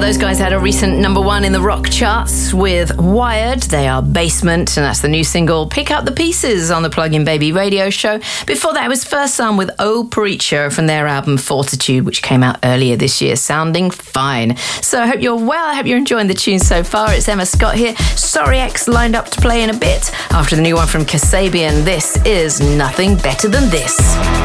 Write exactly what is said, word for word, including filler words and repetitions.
those guys had a recent number one in the rock charts with Wired. They are Basement, and that's the new single Pick Up the Pieces on the Plug-in Baby radio show. Before that was First Son with Oh Preacher from their album Fortitude, which came out earlier this year, sounding fine. So I hope you're well. I hope you're enjoying the tune so far. It's Emma Scott here. Sorry X lined up to play in a bit after the new one from Kasabian. This is Nothing Better Than This.